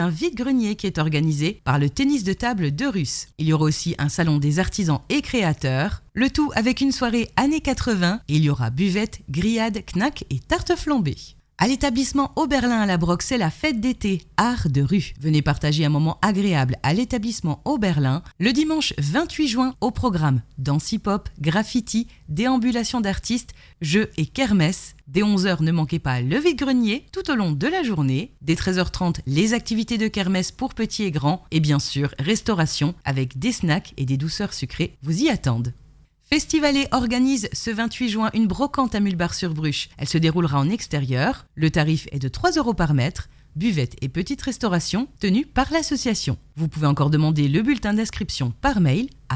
un vide-grenier qui est organisé par le tennis de table de Russe. Il y aura aussi un salon des artisans et créateurs, le tout avec une soirée années 80 et il y aura buvette, grillade, knack et tarte flambée. À l'établissement Oberlin à la Broc, c'est la fête d'été, art de rue. Venez partager un moment agréable à l'établissement Oberlin le dimanche 28 juin au programme danse hip-hop, graffiti, déambulation d'artistes, jeux et kermesse. Dès 11h, ne manquez pas le vide-grenier tout au long de la journée. Dès 13h30, les activités de kermesse pour petits et grands. Et bien sûr, restauration avec des snacks et des douceurs sucrées vous y attendent. Festivalet organise ce 28 juin une brocante à Mulbar-sur-Bruche. Elle se déroulera en extérieur. Le tarif est de 3 € par mètre. Buvette et petite restauration tenue par l'association. Vous pouvez encore demander le bulletin d'inscription par mail à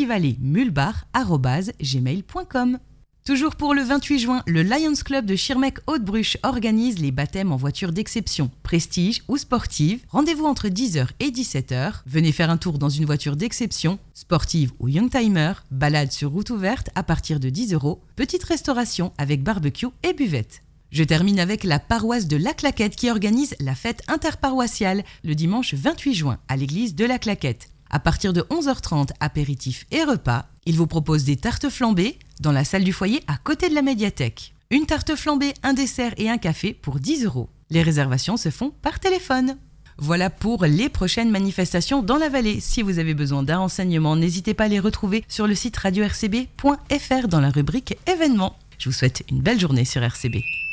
festivaletmulbar@gmail.com. Toujours pour le 28 juin, le Lions Club de Schirmeck-Haute-Bruche organise les baptêmes en voiture d'exception, prestige ou sportive. Rendez-vous entre 10h et 17h. Venez faire un tour dans une voiture d'exception, sportive ou youngtimer, balade sur route ouverte à partir de 10 €, petite restauration avec barbecue et buvette. Je termine avec la paroisse de La Claquette qui organise la fête interparoissiale le dimanche 28 juin à l'église de La Claquette. À partir de 11h30, apéritifs et repas, il vous propose des tartes flambées dans la salle du foyer à côté de la médiathèque. Une tarte flambée, un dessert et un café pour 10 €. Les réservations se font par téléphone. Voilà pour les prochaines manifestations dans la vallée. Si vous avez besoin d'un renseignement, n'hésitez pas à les retrouver sur le site radio-rcb.fr dans la rubrique événements. Je vous souhaite une belle journée sur RCB.